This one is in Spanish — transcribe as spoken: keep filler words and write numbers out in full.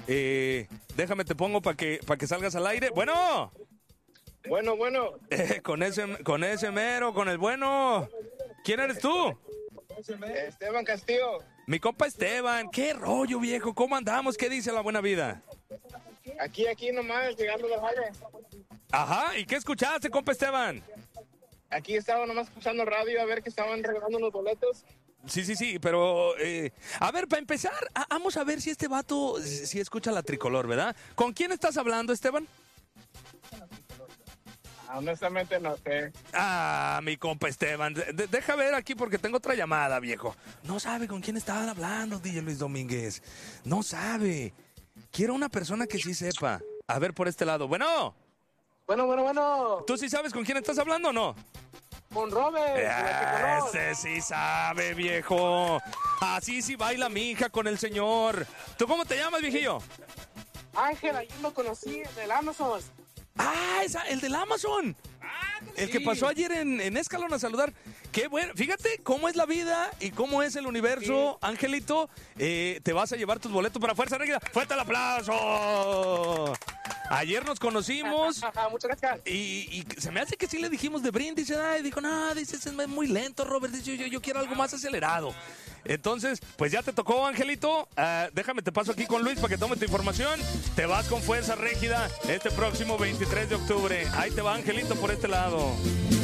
Eh, déjame te pongo para que, para que salgas al aire. Bueno. Bueno, bueno. Eh, con ese, con ese mero, con el bueno. ¿Quién eres tú? Esteban Castillo. Mi compa Esteban. ¿Qué rollo, viejo? ¿Cómo andamos? ¿Qué dice la buena vida? Aquí, aquí nomás, llegando de jale. Ajá, ¿y qué escuchaste, compa Esteban? Aquí estaba nomás escuchando radio a ver que estaban regalando los boletos. Sí, sí, sí, pero... Eh, a ver, para empezar, a, vamos a ver si este vato si escucha la tricolor, ¿verdad? ¿Con quién estás hablando, Esteban? Honestamente no sé. Ah, mi compa Esteban. De- deja ver aquí porque tengo otra llamada, viejo. No sabe con quién estaban hablando, D J Luis Domínguez. No sabe. Quiero una persona que sí sepa. A ver por este lado. Bueno, Bueno, bueno, bueno. ¿tú sí sabes con quién estás hablando o no? Con Robert. de la Tricolor. Ese sí sabe, viejo. Así sí baila mi hija con el señor. ¿Tú cómo te llamas, viejillo? Ángel, ayer lo conocí del Amazon. Ah, esa, el del Amazon. El que pasó ayer en, en Escalón a saludar. Qué bueno. Fíjate cómo es la vida y cómo es el universo, sí. Angelito. Eh, te vas a llevar tus boletos para Fuerza Régida. ¡Fuerte el aplauso! Ayer nos conocimos. Muchas gracias. Y, y se me hace que sí le dijimos de brindis. Y dijo, no, dice, es muy lento, Robert. Dice, yo, yo quiero algo más acelerado. Entonces, pues ya te tocó, Angelito. Uh, déjame, te paso aquí con Luis para que tome tu información. Te vas con Fuerza Régida este próximo veintitrés de octubre. Ahí te va, Angelito, por este lado.